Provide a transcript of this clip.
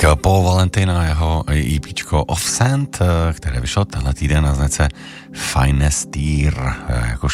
Paul Valentin a jeho EPčko Offsend, které vyšlo tenhle týden na značce Finest Tier jako